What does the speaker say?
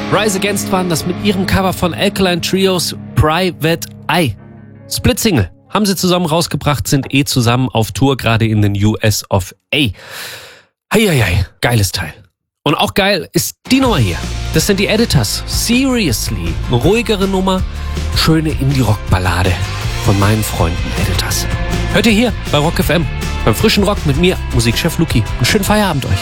Rise Against waren das mit ihrem Cover von Alkaline Trios Private Eye. Split-Single haben sie zusammen rausgebracht, sind zusammen auf Tour, gerade in den US of A. Heieiei, geiles Teil. Und auch geil ist die Nummer hier. Das sind die Editors. Seriously. Eine ruhigere Nummer, schöne Indie-Rock-Ballade von meinen Freunden Editors. Hört ihr hier bei Rock FM. Beim frischen Rock mit mir, Musikchef Luki. Einen schönen Feierabend euch.